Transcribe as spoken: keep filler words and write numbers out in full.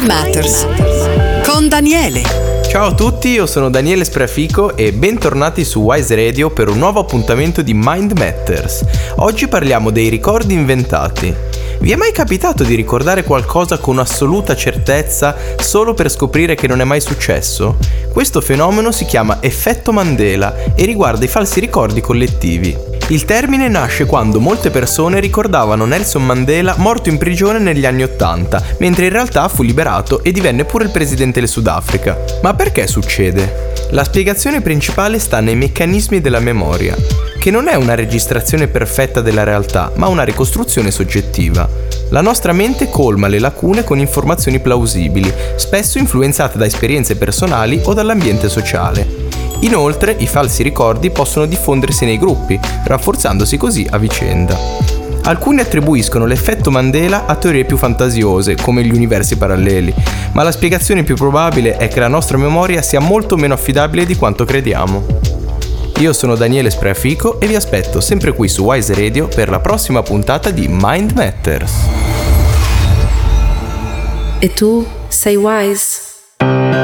Matters con Daniele. Ciao a tutti, io sono Daniele Spreafico e bentornati su Wise Radio per un nuovo appuntamento di Mind Matters. Oggi parliamo dei ricordi inventati. Vi è mai capitato di ricordare qualcosa con assoluta certezza solo per scoprire che non è mai successo? Questo fenomeno si chiama effetto Mandela e riguarda i falsi ricordi collettivi. Il termine nasce quando molte persone ricordavano Nelson Mandela morto in prigione negli anni ottanta, mentre in realtà fu liberato e divenne pure il presidente del Sudafrica. Ma perché succede? La spiegazione principale sta nei meccanismi della memoria, che non è una registrazione perfetta della realtà, ma una ricostruzione soggettiva. La nostra mente colma le lacune con informazioni plausibili, spesso influenzate da esperienze personali o dall'ambiente sociale. Inoltre, i falsi ricordi possono diffondersi nei gruppi, rafforzandosi così a vicenda. Alcuni attribuiscono l'effetto Mandela a teorie più fantasiose, come gli universi paralleli, ma la spiegazione più probabile è che la nostra memoria sia molto meno affidabile di quanto crediamo. Io sono Daniele Spreafico e vi aspetto sempre qui su Wise Radio per la prossima puntata di Mind Matters. E tu sei wise?